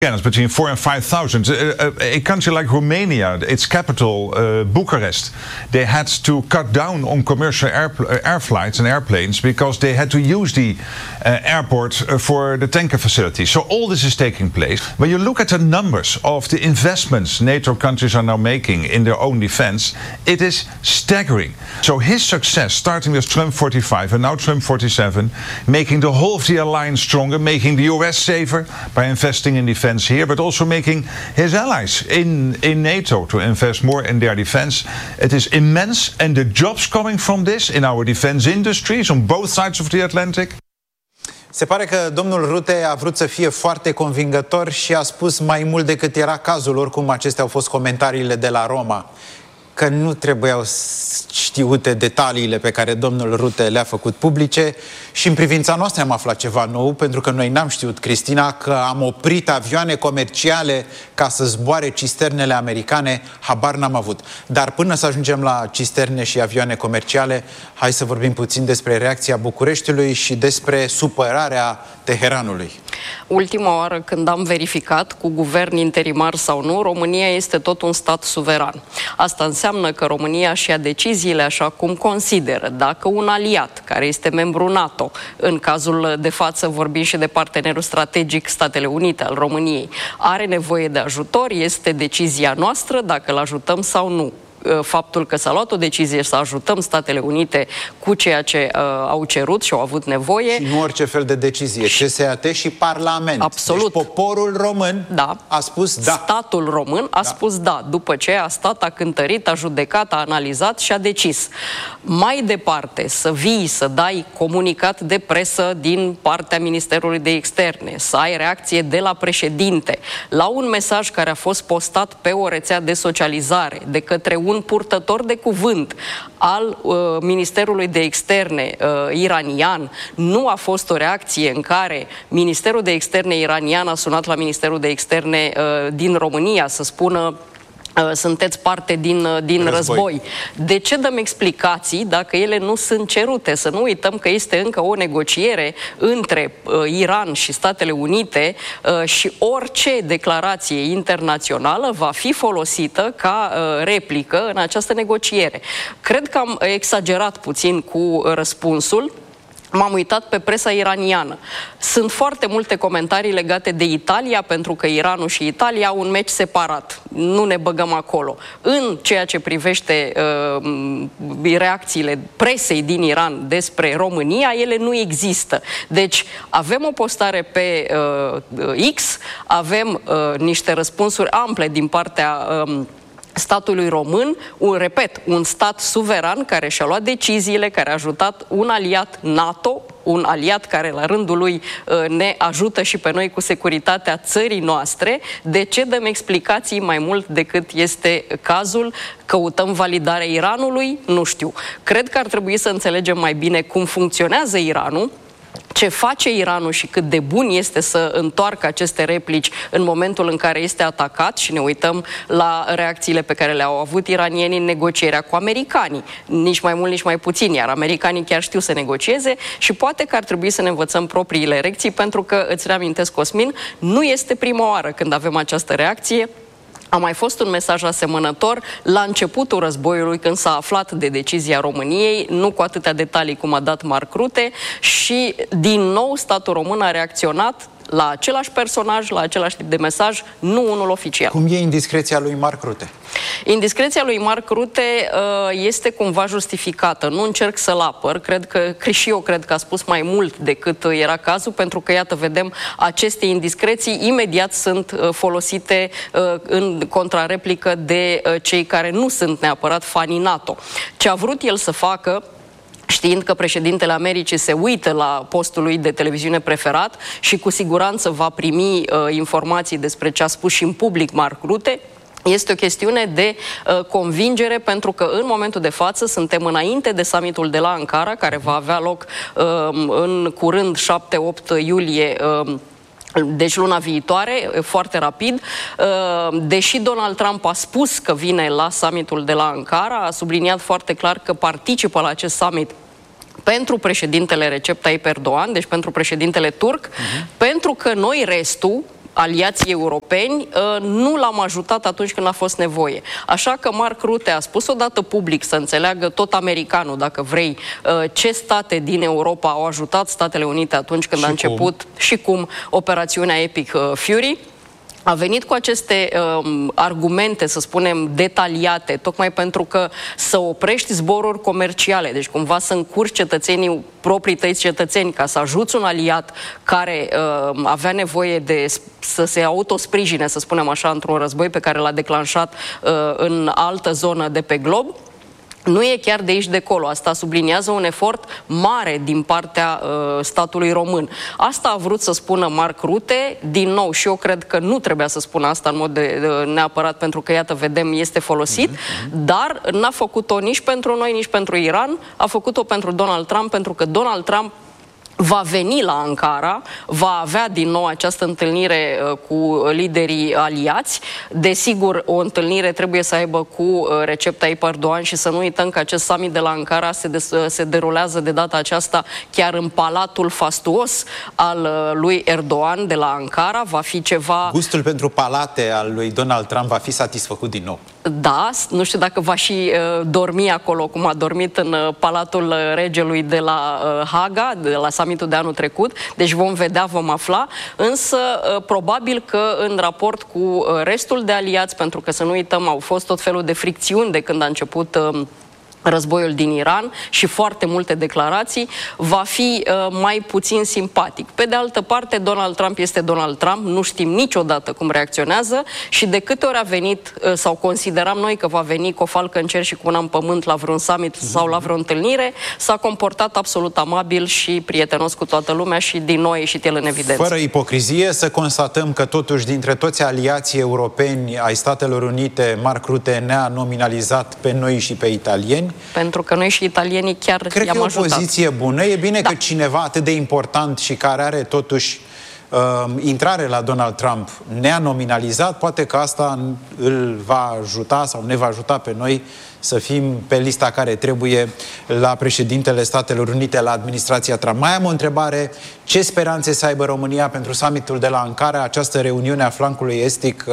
Between 4 and 5,000. A country like Romania, its capital, Bucharest, they had to cut down on commercial air flights and airplanes because they had to use the airport for the tanker facility. So all this is taking place. When you look at the numbers of the investments NATO countries are now making in their own defense, it is staggering. So his success, starting with Trump 45 and now Trump 47, making the whole of the alliance stronger, making the US safer by investing in defense here, but also making his allies in NATO to invest more in their defense. It is immense, and the jobs coming from this in our defense industries on both sides of the Atlantic. Se pare că domnul Rutte a vrut să fie foarte convingător și a spus mai mult decât era cazul, oricum acestea au fost comentariile de la Roma, că nu trebuiau știute detaliile pe care domnul Rutte le-a făcut publice. Și în privința noastră am aflat ceva nou, pentru că noi n-am știut, Cristina, că am oprit avioane comerciale ca să zboare cisternele americane, habar n-am avut. Dar până să ajungem la cisterne și avioane comerciale, hai să vorbim puțin despre reacția Bucureștiului și despre supărarea Teheranului. Ultima oară când am verificat cu guvern interimar sau nu, România este tot un stat suveran. Asta înseamnă că România și ia deciziile așa cum consideră. Dacă un aliat care este membru NATO, în cazul de față vorbim și de partenerul strategic Statele Unite al României, are nevoie de ajutor, este decizia noastră dacă îl ajutăm sau nu. Faptul că s-a luat o decizie să ajutăm Statele Unite cu ceea ce au cerut și au avut nevoie. Și nu orice fel de decizie, CSAT și Parlament. Absolut. Deci poporul român a spus da. Statul român a spus da. După ce a stat, a cântărit, a judecat, a analizat și a decis. Mai departe, să vii, să dai comunicat de presă din partea Ministerului de Externe, să ai reacție de la președinte la un mesaj care a fost postat pe o rețea de socializare de către un purtător de cuvânt al Ministerului de Externe iranian, nu a fost o reacție în care Ministerul de Externe iranian a sunat la Ministerul de Externe din România să spună sunteți parte din război. De ce dăm explicații dacă ele nu sunt cerute? Să nu uităm că este încă o negociere între Iran și Statele Unite și orice declarație internațională va fi folosită ca replică în această negociere. Cred că am exagerat puțin cu răspunsul. M-am uitat pe presa iraniană. Sunt foarte multe comentarii legate de Italia, pentru că Iranul și Italia au un meci separat. Nu ne băgăm acolo. În ceea ce privește reacțiile presei din Iran despre România, ele nu există. Deci avem o postare pe X, avem niște răspunsuri ample din partea statului român, un stat suveran care și-a luat deciziile, care a ajutat un aliat NATO, un aliat care la rândul lui ne ajută și pe noi cu securitatea țării noastre. De ce dăm explicații mai mult decât este cazul? Căutăm validarea Iranului? Nu știu. Cred că ar trebui să înțelegem mai bine cum funcționează Iranul, ce face Iranul și cât de bun este să întoarcă aceste replici în momentul în care este atacat, și ne uităm la reacțiile pe care le-au avut iranienii în negocierea cu americanii. Nici mai mult, nici mai puțin, iar americanii chiar știu să negocieze și poate că ar trebui să ne învățăm propriile lecții, pentru că, îți reamintesc, Cosmin, nu este prima oară când avem această reacție. A mai fost un mesaj asemănător la începutul războiului, când s-a aflat de decizia României, nu cu atâtea detalii cum a dat Mark Rutte, și din nou statul român a reacționat la același personaj, la același tip de mesaj, nu unul oficial. Cum e indiscreția lui Mark Rutte? Indiscreția lui Mark Rutte este cumva justificată. Nu încerc să-l apăr. Și eu cred că a spus mai mult decât era cazul, pentru că, iată, vedem, aceste indiscreții imediat sunt folosite în contrareplică de cei care nu sunt neapărat fanii NATO. Ce a vrut el să facă, știind că președintele Americii se uită la postul lui de televiziune preferat și cu siguranță va primi informații despre ce a spus și în public Mark Rutte, este o chestiune de convingere, pentru că în momentul de față suntem înainte de summitul de la Ankara, care va avea loc în curând, 7-8 iulie, deci luna viitoare, foarte rapid. Deși Donald Trump a spus că vine la summitul de la Ankara, a subliniat foarte clar că participă la acest summit pentru președintele Recep Tayyip Erdogan, deci pentru președintele turc, pentru că noi, restul, aliații europeni, nu l-am ajutat atunci când a fost nevoie. Așa că Mark Rutte a spus odată public, să înțeleagă tot americanul, dacă vrei, ce state din Europa au ajutat Statele Unite atunci când a început și cum operațiunea Epic Fury. A venit cu aceste argumente, să spunem, detaliate, tocmai pentru că să oprești zboruri comerciale, deci cumva să încurci cetățenii, proprii tăi cetățeni, ca să ajuți un aliat care avea nevoie să se autosprijine, să spunem așa, într-un război pe care l-a declanșat în altă zonă de pe glob. Nu e chiar de aici de acolo. Asta subliniază un efort mare din partea statului român. Asta a vrut să spună Mark Rutte, din nou, și eu cred că nu trebuia să spună asta în mod neapărat, pentru că, iată, vedem, este folosit, dar n-a făcut-o nici pentru noi, nici pentru Iran, a făcut-o pentru Donald Trump, pentru că Donald Trump va veni la Ankara, va avea din nou această întâlnire cu liderii aliați. Desigur, o întâlnire trebuie să aibă cu Recep Tayyip Erdogan și să nu uităm că acest summit de la Ankara se derulează de data aceasta chiar în palatul fastuos al lui Erdogan de la Ankara. Va fi ceva... Gustul pentru palate al lui Donald Trump va fi satisfăcut din nou. Da, nu știu dacă va și dormi acolo, cum a dormit în palatul regelui de la Haga, de la summitul de anul trecut, deci vom vedea, vom afla, însă probabil că în raport cu restul de aliați, pentru că să nu uităm, au fost tot felul de fricțiuni de când a început războiul din Iran și foarte multe declarații, va fi mai puțin simpatic. Pe de altă parte, Donald Trump este Donald Trump, nu știm niciodată cum reacționează și de câte ori a venit, sau consideram noi că va veni cu o falcă în cer și cu una în pământ la vreun summit sau la vreo întâlnire, s-a comportat absolut amabil și prietenos cu toată lumea și din nou a ieșit el în evidență. Fără ipocrizie, să constatăm că totuși dintre toți aliații europeni ai Statelor Unite, Mark Rutte ne-a nominalizat pe noi și pe italieni. Pentru că noi și italienii chiar cred i-am ajutat. Cred că e o poziție bună. E bine că cineva atât de important și care are totuși intrare la Donald Trump ne-a nominalizat. Poate că asta îl va ajuta sau ne va ajuta pe noi să fim pe lista care trebuie la președintele Statelor Unite, la administrația Trump. Mai am o întrebare. Ce speranțe să aibă România pentru summitul de la Ankara? Această reuniune a flancului estic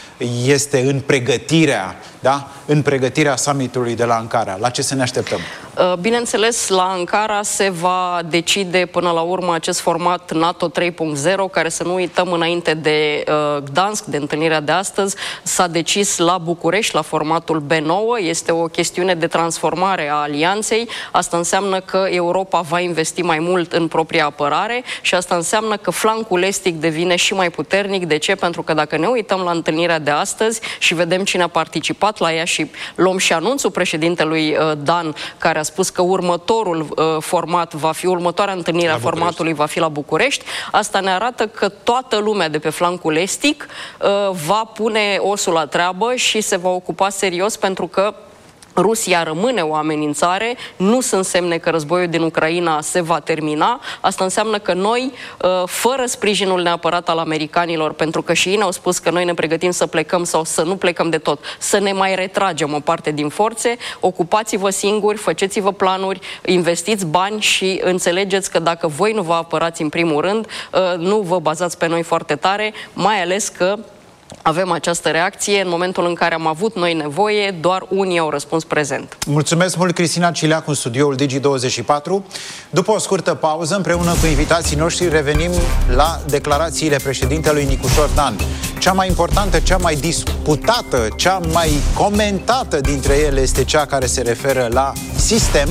este în pregătirea, da? În pregătirea summitului de la Ankara. La ce să ne așteptăm? Bineînțeles, la Ankara se va decide până la urmă acest format NATO 3.0, care, să nu uităm, înainte de Gdansk, de întâlnirea de astăzi, s-a decis la București, la formatul B9. Este o chestiune de transformare a alianței. Asta înseamnă că Europa va investi mai mult în propria apărare și asta înseamnă că flancul estic devine și mai puternic. De ce? Pentru că dacă ne uităm la întâlnirea de astăzi și vedem cine a participat la ea și luăm și anunțul președintelui Dan, care a spus că următorul format va fi, următoarea întâlnire a formatului va fi la București, asta ne arată că toată lumea de pe flancul estic va pune osul la treabă și se va ocupa serios, pentru că Rusia rămâne o amenințare, nu sunt semne că războiul din Ucraina se va termina. Asta înseamnă că noi, fără sprijinul neapărat al americanilor, pentru că și ei ne-au spus că noi ne pregătim să plecăm sau să nu plecăm de tot, să ne mai retragem o parte din forțe, ocupați-vă singuri, faceți-vă planuri, investiți bani și înțelegeți că dacă voi nu vă apărați în primul rând, nu vă bazați pe noi foarte tare, mai ales că avem această reacție. În momentul în care am avut noi nevoie, doar unii au răspuns prezent. Mulțumesc mult, Cristina Cileacu, în studioul Digi24. După o scurtă pauză, împreună cu invitații noștri, revenim la declarațiile președintelui Nicușor Dan. Cea mai importantă, cea mai disputată, cea mai comentată dintre ele este cea care se referă la sistem.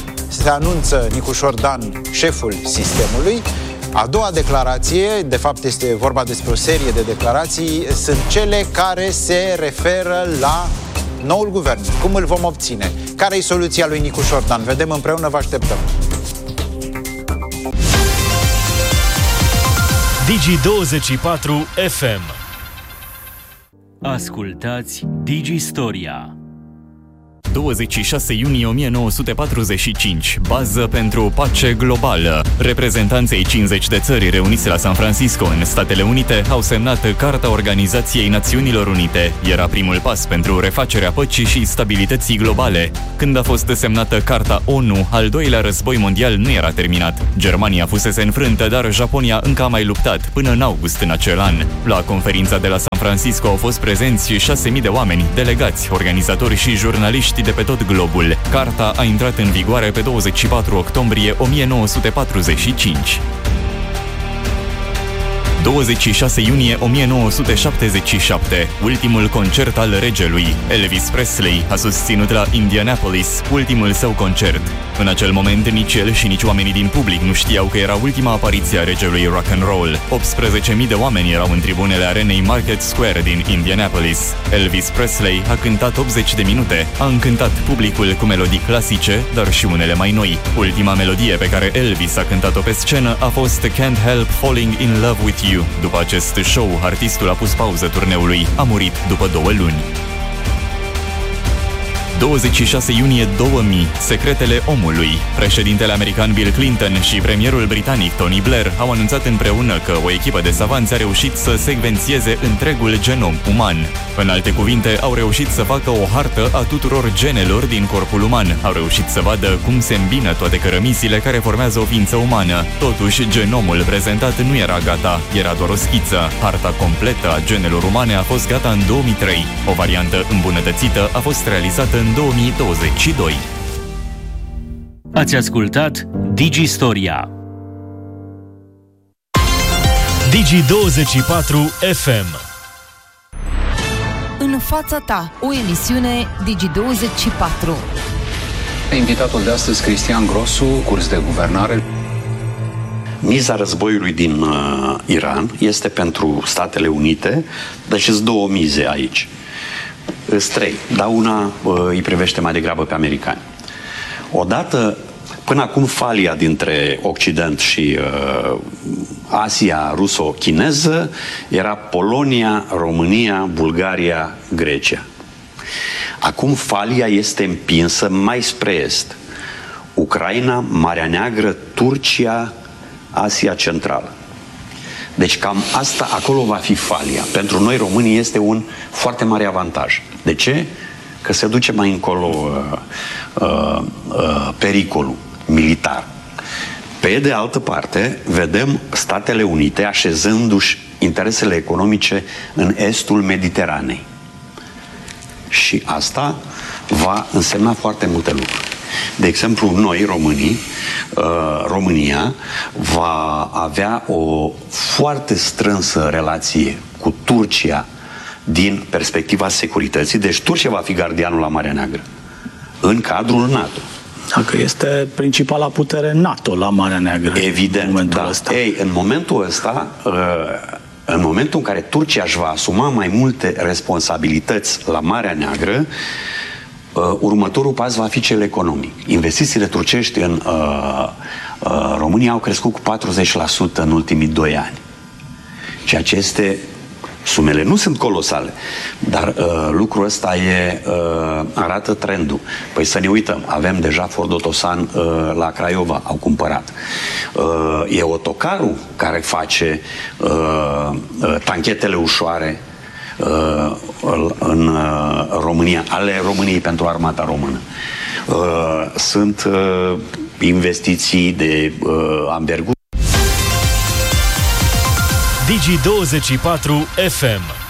Se anunță Nicușor Dan, șeful sistemului. A doua declarație, de fapt este vorba despre o serie de declarații, sunt cele care se referă la noul guvern. Cum îl vom obține? Care e soluția lui Nicușor Dan? Vedem împreună, vă așteptăm. Digi24 FM. Ascultați Digi Storia. 26 iunie 1945, bază pentru pace globală. Reprezentanții 50 de țări reunise la San Francisco, în Statele Unite, au semnat Carta Organizației Națiunilor Unite. Era primul pas pentru refacerea păcii și stabilității globale. Când a fost semnată Carta ONU, al doilea război mondial nu era terminat. Germania fusese înfrântă, dar Japonia încă a mai luptat până în august în acel an. La conferința de la San Francisco au fost prezenți 6.000 de oameni, delegați, organizatori și jurnaliști de pe tot globul. Carta a intrat în vigoare pe 24 octombrie 1945. 26 iunie 1977, ultimul concert al regelui. Elvis Presley a susținut la Indianapolis ultimul său concert. În acel moment, nici el și nici oamenii din public nu știau că era ultima apariție a regelui rock and roll. 18.000 de oameni erau în tribunele arenei Market Square din Indianapolis. Elvis Presley a cântat 80 de minute, a încântat publicul cu melodii clasice, dar și unele mai noi. Ultima melodie pe care Elvis a cântat-o pe scenă a fost Can't Help Falling in Love with You. După acest show, artistul a pus pauză turneului. A murit după 2 luni. 26 iunie 2000, secretele omului. Președintele american Bill Clinton și premierul britanic Tony Blair au anunțat împreună că o echipă de savanți a reușit să secvențieze întregul genom uman. În alte cuvinte, au reușit să facă o hartă a tuturor genelor din corpul uman. Au reușit să vadă cum se îmbină toate cărămizile care formează o ființă umană. Totuși, genomul prezentat nu era gata, era doar o schiță. Harta completă a genelor umane a fost gata în 2003. O variantă îmbunătățită a fost realizată în 2022. Ați ascultat Digistoria. Digi24 FM. În fața ta, o emisiune Digi24. Invitatul de astăzi, Cristian Grosu, curs de guvernare. Miza războiului din Iran este pentru Statele Unite, deci sunt 2 mize aici. Sunt 3, dar una îi privește mai degrabă pe americani. Odată, până acum, falia dintre Occident și Asia ruso-chineză era Polonia, România, Bulgaria, Grecia. Acum falia este împinsă mai spre est. Ucraina, Marea Neagră, Turcia, Asia Centrală. Deci cam asta, acolo va fi falia. Pentru noi românii este un foarte mare avantaj. De ce? Că se duce mai încolo pericolul militar. Pe de altă parte, vedem Statele Unite așezându-și interesele economice în estul Mediteranei. Și asta va însemna foarte multe lucruri. De exemplu, noi, românii, România va avea o foarte strânsă relație cu Turcia din perspectiva securității. Deci Turcia va fi gardianul la Marea Neagră în cadrul NATO. Dacă este principala putere NATO la Marea Neagră. Evident, în momentul da. ăsta. Ei, în momentul ăsta, în momentul în care Turcia își va asuma mai multe responsabilități la Marea Neagră, următorul pas va fi cel economic. Investițiile turcești în România au crescut cu 40% în ultimii 2 ani. Ceea ce este... Sumele nu sunt colosale, dar lucrul ăsta arată trendul. Păi să ne uităm, avem deja Ford Otosan la Craiova, au cumpărat. E autocarul care face tanchetele ușoare în România, ale României pentru armata română. Sunt investiții de anvergură. Digi24 FM.